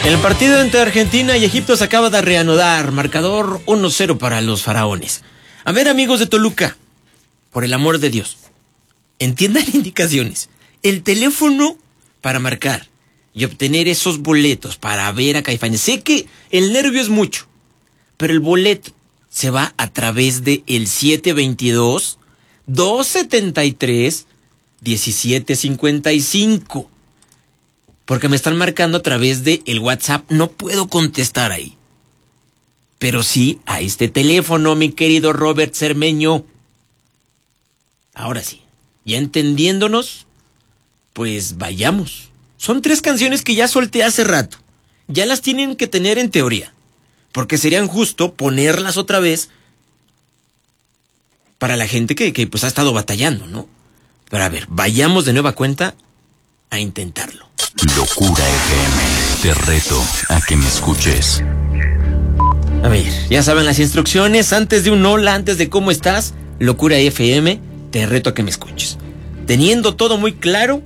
El partido entre Argentina y Egipto se acaba de reanudar. Marcador 1-0 para los faraones. A ver, amigos de Toluca, por el amor de Dios, entiendan indicaciones. El teléfono para marcar y obtener esos boletos para ver a Caifanes. Sé que el nervio es mucho, pero el boleto se va a través de el 722-273-1755. Porque me están marcando a través de el WhatsApp. No puedo contestar ahí. Pero sí a este teléfono, mi querido Robert Cermeño. Ahora sí, ya entendiéndonos, pues vayamos. Son 3 canciones que ya solté hace rato. Ya las tienen que tener en teoría. Porque sería injusto ponerlas otra vez para la gente que pues ha estado batallando, ¿no? Pero a ver, vayamos de nueva cuenta a intentarlo. Locura FM, te reto a que me escuches. A ver, ya saben las instrucciones. Antes de un hola, antes de cómo estás, Locura FM, te reto a que me escuches. Teniendo todo muy claro,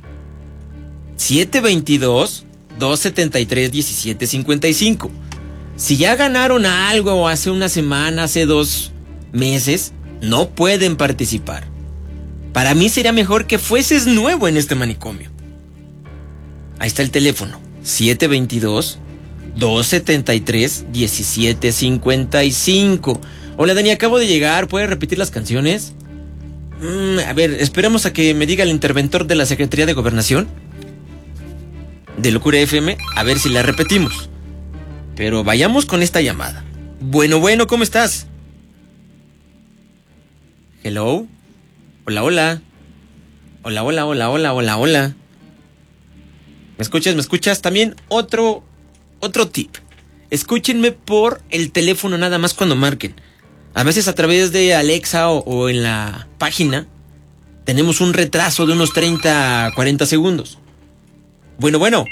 722-273-1755. Si ya ganaron algo hace una semana, hace 2 meses, no pueden participar. Para mí sería mejor que fueses nuevo en este manicomio. Ahí está el teléfono, 722-273-1755. Hola, Dani, acabo de llegar, ¿puedes repetir las canciones? A ver, esperemos a que me diga el interventor de la Secretaría de Gobernación de Locura FM, a ver si la repetimos. Pero vayamos con esta llamada. Bueno, ¿cómo estás? Hello. Hola. Hola. ¿Me escuchas? También otro tip. Escúchenme por el teléfono nada más cuando marquen. A veces a través de Alexa o en la página tenemos un retraso de unos 30 a 40 segundos. Bueno.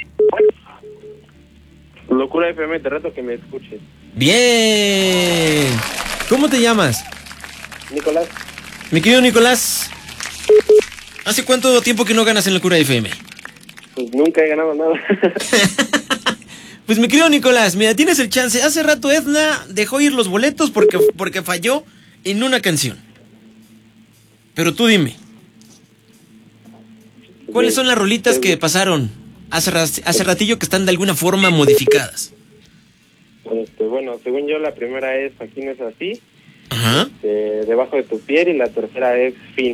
Locura FM, te reto que me escuches. Bien. ¿Cómo te llamas? Nicolás. Mi querido Nicolás, ¿hace cuánto tiempo que no ganas en Locura FM? Pues nunca he ganado nada. Pues mi querido Nicolás, mira, tienes el chance. Hace rato Edna dejó ir los boletos porque falló en una canción. Pero tú dime, ¿cuáles son las rolitas que pasaron hace ratillo que están de alguna forma modificadas? Bueno, según yo la primera es Aquí no es así. Ajá. Debajo de tu piel, y la tercera es Fin.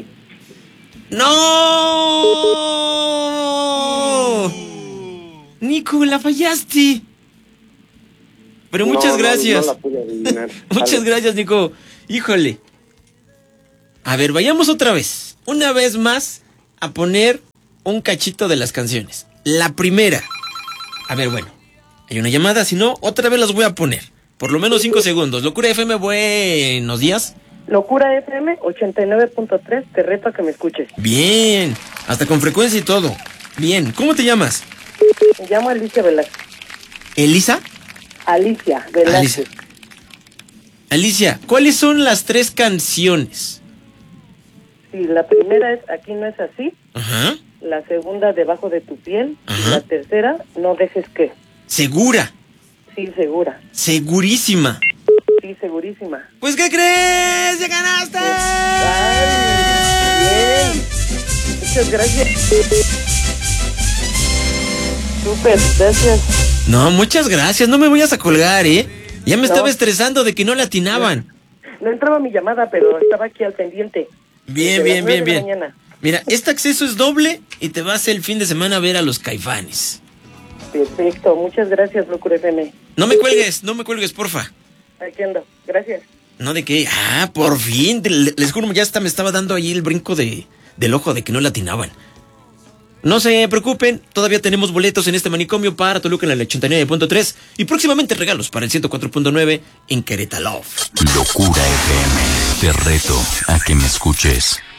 ¡No! Nico, la fallaste. Pero muchas gracias. No la pude adivinar. Muchas gracias, Nico. Híjole. A ver, vayamos otra vez. Una vez más a poner un cachito de las canciones. La primera. A ver, bueno. Hay una llamada, si no, otra vez las voy a poner. Por lo menos 5 segundos. Locura FM, buenos días. Locura FM 89.3, te reto a que me escuches. Bien. Hasta con frecuencia y todo. Bien. ¿Cómo te llamas? Me llamo Alicia Velázquez. ¿Elisa? Alicia Velázquez. Alicia, ¿cuáles son las 3 canciones? Sí, la primera es Aquí no es así. Ajá. La segunda, Debajo de tu piel. Ajá. Y la tercera, No dejes que. ¿Segura? Sí, segura. ¿Segurísima? Sí, segurísima. Pues, ¿qué crees? ¡Ya ganaste! ¡Ay, bien! Muchas gracias. Súper, gracias. No, muchas gracias. No me vayas a colgar, ¿eh? Ya me estaba estresando de que no le atinaban. No entraba mi llamada, pero estaba aquí al pendiente. Bien. Desde las 9 de la mañana. Mira, este acceso es doble y te vas el fin de semana a ver a los Caifanes. Perfecto, muchas gracias, Locura FM. No me cuelgues, porfa. Aquí ando, gracias. No, ¿de qué? Por fin, les juro, ya hasta me estaba dando ahí el brinco del ojo de que no le atinaban. No se preocupen, todavía tenemos boletos en este manicomio para Toluca en el 89.3 y próximamente regalos para el 104.9 en Querétaro. Locura FM, te reto a que me escuches.